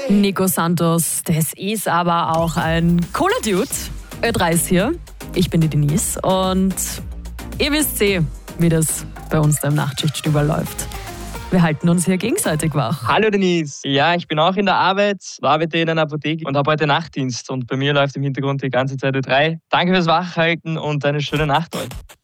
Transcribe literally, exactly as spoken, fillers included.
Nico Santos, das ist aber auch ein cooler Dude. Ö drei ist hier, ich bin die Denise und ihr wisst eh, wie das bei uns da im Nachtschichtstüber läuft. Wir halten uns hier gegenseitig wach. Hallo Denise. Ja, ich bin auch in der Arbeit, arbeite in einer Apotheke und habe heute Nachtdienst. Und bei mir läuft im Hintergrund die ganze Zeit Ö drei. Danke fürs Wachhalten und eine schöne Nacht euch.